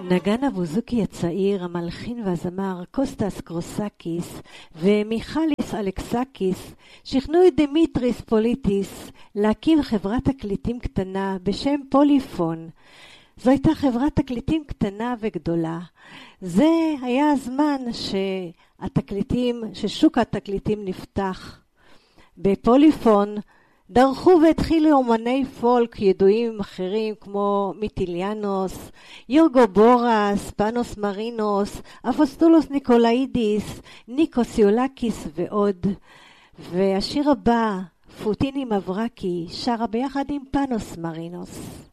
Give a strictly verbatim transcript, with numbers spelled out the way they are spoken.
נגן הבוזוקי הצעיר, המלחין והזמר קוסטס קרוסקיס ומיכליס אלכסקיס שכנעו את דמיטריס פוליטיס להקים חברת תקליטים קטנה בשם פוליפון. זו הייתה חברת תקליטים קטנה וגדולה. זה היה הזמן שהתקליטים, ששוק התקליטים נפתח. בפוליפון דרכו והתחילו אומני פולק ידועים אחרים כמו מיטיליאנוס, יורגו בורס, פאנוס מרינוס, אפוסטולוס ניקולאידיס, ניקוס יולקיס ועוד. והשיר הבא, פוטיני מברקי, שרה ביחד עם פאנוס מרינוס.